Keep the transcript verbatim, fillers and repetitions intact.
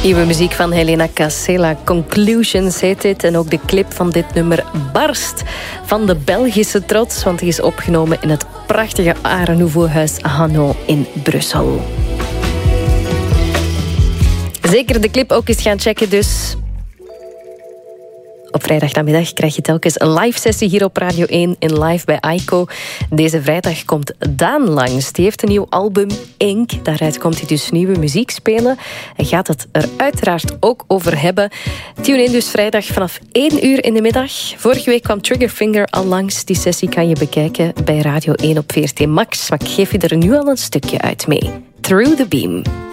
Nieuwe muziek van Helena Casella. Conclusions heet dit. En ook de clip van dit nummer barst van de Belgische trots. Want die is opgenomen in het prachtige Art Nouveau-huis Hanon in Brussel. Zeker de clip ook eens gaan checken dus. Op vrijdagnamiddag krijg je telkens een live sessie hier op Radio één in Live bij Aiko. Deze vrijdag komt Daan langs. Die heeft een nieuw album, Ink. Daaruit komt hij dus nieuwe muziek spelen. En gaat het er uiteraard ook over hebben. Tune in dus vrijdag vanaf één uur in de middag. Vorige week kwam Triggerfinger al langs. Die sessie kan je bekijken bij Radio één op V R T Max. Maar ik geef je er nu al een stukje uit mee. Through the Beam.